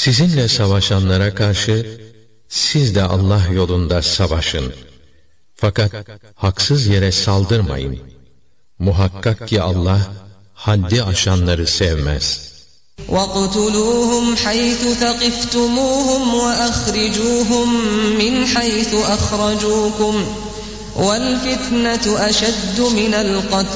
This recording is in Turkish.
Sizinle savaşanlara karşı siz de Allah yolunda savaşın. Fakat haksız yere saldırmayın. Muhakkak ki Allah haddi aşanları sevmez. وَاقْتُلُوهُمْ حَيْثُ ثَقِفْتُمُوهُمْ وَأَخْرِجُوهُمْ مِنْ حَيْثُ أَخْرَجُوكُمْ وَالْفِتْنَةُ أَشَدُّ مِنَ الْقَتْلِ